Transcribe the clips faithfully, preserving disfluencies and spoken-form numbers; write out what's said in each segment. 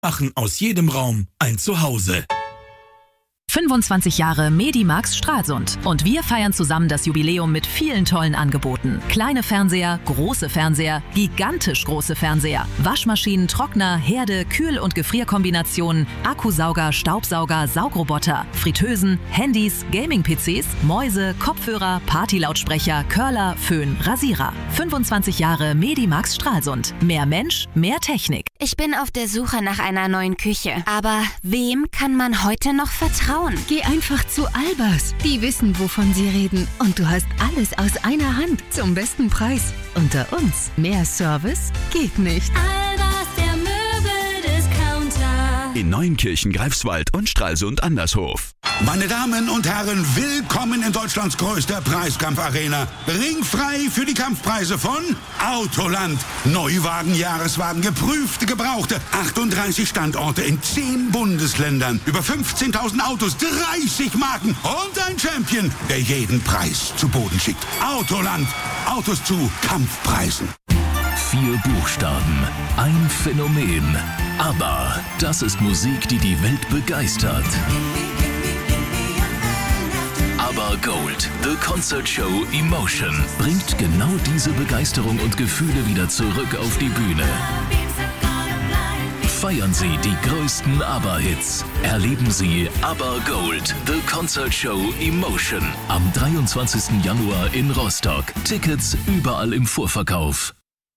machen aus jedem Raum ein Zuhause. fünfundzwanzig Jahre Medimax Stralsund. Und wir feiern zusammen das Jubiläum mit vielen tollen Angeboten. Kleine Fernseher, große Fernseher, gigantisch große Fernseher, Waschmaschinen, Trockner, Herde, Kühl- und Gefrierkombinationen, Akkusauger, Staubsauger, Saugroboter, Fritteusen, Handys, Gaming-P Cs, Mäuse, Kopfhörer, Partylautsprecher, Curler, Föhn, Rasierer. fünfundzwanzig Jahre Medimax Stralsund. Mehr Mensch, mehr Technik. Ich bin auf der Suche nach einer neuen Küche. Aber wem kann man heute noch vertrauen? Geh einfach zu Albers. Die wissen, wovon sie reden. Und du hast alles aus einer Hand zum besten Preis. Unter uns. Mehr Service geht nicht. Albers, der Möbeldiscounter. In Neunkirchen, Greifswald und Stralsund Andershof. Meine Damen und Herren, willkommen in Deutschlands größter Preiskampfarena. Ringfrei für die Kampfpreise von Autoland. Neuwagen, Jahreswagen, geprüfte, gebrauchte. achtunddreißig Standorte in zehn Bundesländern. Über fünfzehntausend Autos, dreißig Marken und ein Champion, der jeden Preis zu Boden schickt. Autoland. Autos zu Kampfpreisen. Vier Buchstaben, ein Phänomen. Aber das ist Musik, die die Welt begeistert. Aber Gold, The Concert Show Emotion, bringt genau diese Begeisterung und Gefühle wieder zurück auf die Bühne. Feiern Sie die größten ABBA-Hits. Erleben Sie ABBA Gold, The Concert Show Emotion am dreiundzwanzigsten Januar in Rostock. Tickets überall im Vorverkauf.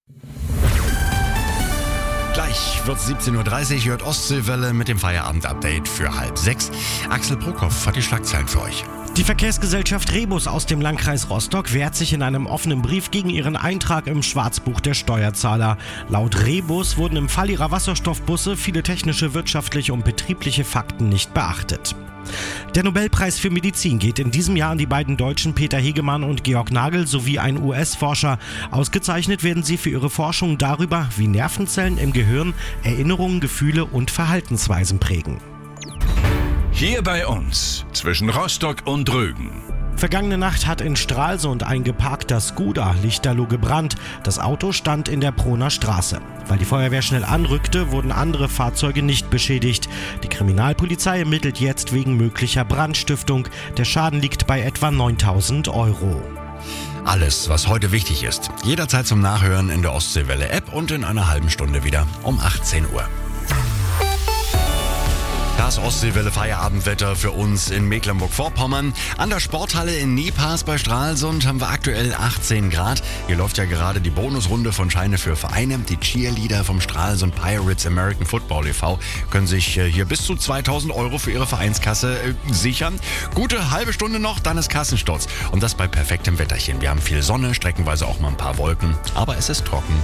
Gleich wird es siebzehn Uhr dreißig, hört Ostseewelle mit dem Feierabend-Update für halb sechs. Axel Brockhoff hat die Schlagzeilen für euch. Die Verkehrsgesellschaft Rebus aus dem Landkreis Rostock wehrt sich in einem offenen Brief gegen ihren Eintrag im Schwarzbuch der Steuerzahler. Laut Rebus wurden im Fall ihrer Wasserstoffbusse viele technische, wirtschaftliche und betriebliche Fakten nicht beachtet. Der Nobelpreis für Medizin geht in diesem Jahr an die beiden Deutschen Peter Hegemann und Georg Nagel sowie ein U S-Forscher. Ausgezeichnet werden sie für ihre Forschung darüber, wie Nervenzellen im Gehirn Erinnerungen, Gefühle und Verhaltensweisen prägen. Hier bei uns, zwischen Rostock und Rügen. Vergangene Nacht hat in Stralsund ein geparkter Skoda lichterloh gebrannt. Das Auto stand in der Prohner Straße. Weil die Feuerwehr schnell anrückte, wurden andere Fahrzeuge nicht beschädigt. Die Kriminalpolizei ermittelt jetzt wegen möglicher Brandstiftung. Der Schaden liegt bei etwa neuntausend Euro. Alles, was heute wichtig ist, jederzeit zum Nachhören in der Ostseewelle-App und in einer halben Stunde wieder um achtzehn Uhr. Das Ostseewelle-Feierabendwetter für uns in Mecklenburg-Vorpommern. An der Sporthalle in Niepaß bei Stralsund haben wir aktuell achtzehn Grad. Hier läuft ja gerade die Bonusrunde von Scheine für Vereine. Die Cheerleader vom Stralsund Pirates American Football e V können sich hier bis zu zweitausend Euro für ihre Vereinskasse äh, sichern. Gute halbe Stunde noch, dann ist Kassensturz. Und das bei perfektem Wetterchen. Wir haben viel Sonne, streckenweise auch mal ein paar Wolken, aber es ist trocken.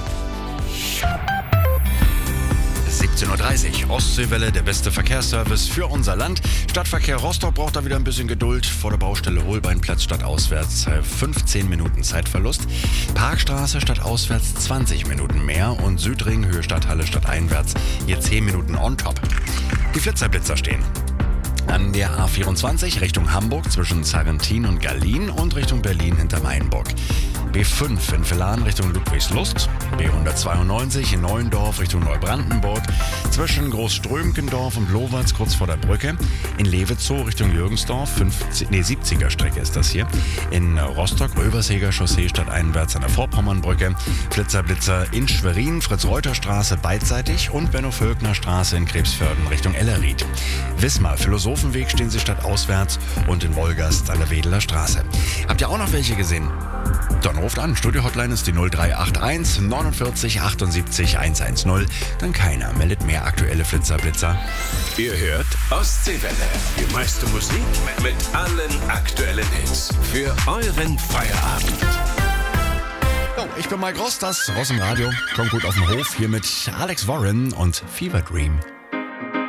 siebzehn Uhr dreißig, Ostseewelle, der beste Verkehrsservice für unser Land. Stadtverkehr Rostock braucht da wieder ein bisschen Geduld. Vor der Baustelle Holbeinplatz statt auswärts fünfzehn Minuten Zeitverlust. Parkstraße statt auswärts zwanzig Minuten mehr. Und Südring, Höhe Stadthalle statt einwärts hier zehn Minuten on top. Die Flitzerblitzer stehen an der A vierundzwanzig Richtung Hamburg zwischen Sarrentin und Gallien und Richtung Berlin hinter Mainburg. B fünf in Villan Richtung Ludwigslust, B hundertzweiundneunzig in Neuendorf Richtung Neubrandenburg, zwischen Großströmkendorf und Lowatz kurz vor der Brücke, in Lewezow Richtung Jürgensdorf, fünfzig, nee, siebziger Strecke ist das hier, in Rostock Röverseger Chaussee stadteinwärts an der Vorpommernbrücke, Flitzerblitzer in Schwerin, Fritz-Reuter-Straße beidseitig und Benno-Völkner-Straße in Krebsförden Richtung Ellerried. Wismar, Philosophenweg stehen sie stadtauswärts und in Wolgast an der Wedeler Straße. Habt ihr auch noch welche gesehen? Dann ruft an. Studio-Hotline ist die null drei acht eins neunundvierzig achtundsiebzig hundertzehn. Dann keiner meldet mehr aktuelle Flitzerblitzer. Ihr hört Ostseewelle. Die meiste Musik mit allen aktuellen Hits. Für euren Feierabend. Oh, ich bin Mike Ross, das Ross im Radio. Kommt gut auf den Hof hier mit Alex Warren und Fever Dream.